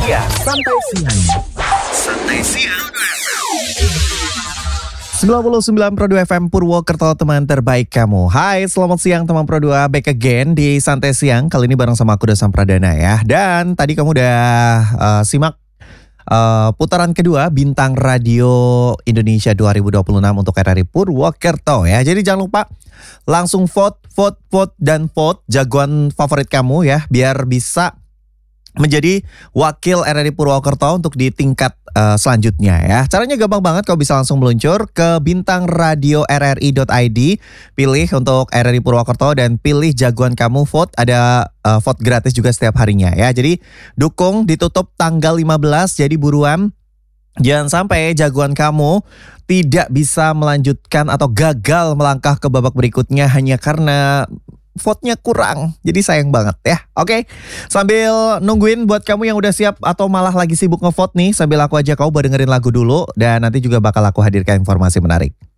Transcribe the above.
Ya, santai siang. Santai siang. 99.2 FM Purwokerto, teman terbaik kamu. Hai, selamat siang teman Pro 2, back again di Santai Siang. Kali ini bareng sama aku Dasam Pradana ya. Dan tadi kamu udah simak putaran kedua Bintang Radio Indonesia 2026 untuk RRI Purwokerto ya. Jadi jangan lupa langsung vote dan vote jagoan favorit kamu ya, biar bisa menjadi wakil RRI Purwokerto untuk di tingkat selanjutnya ya. Caranya gampang banget, kau bisa langsung meluncur ke bintangradioRRI.id, pilih untuk RRI Purwokerto dan pilih jagoan kamu, vote. Ada vote gratis juga setiap harinya ya. Jadi dukung, ditutup tanggal 15, jadi buruan. Jangan sampai jagoan kamu tidak bisa melanjutkan atau gagal melangkah ke babak berikutnya hanya karena vote-nya kurang. Jadi sayang banget ya. Oke, sambil nungguin buat kamu yang udah siap atau malah lagi sibuk ngevote nih, sambil aku ajak kau buat dengerin lagu dulu dan nanti juga bakal aku hadirkan informasi menarik.